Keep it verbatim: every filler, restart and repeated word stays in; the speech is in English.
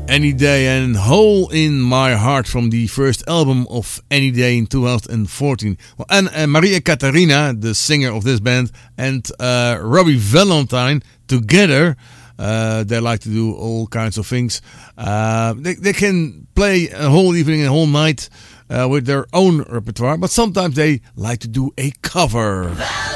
Any Day and Hole in My Heart from the first album of Any Day in twenty fourteen. Well, and uh, Maria Katarina, the singer of this band, and uh, Robbie Valentine together, uh, they like to do all kinds of things. Uh, they, they can play a whole evening and a whole night uh, with their own repertoire, but sometimes they like to do a cover.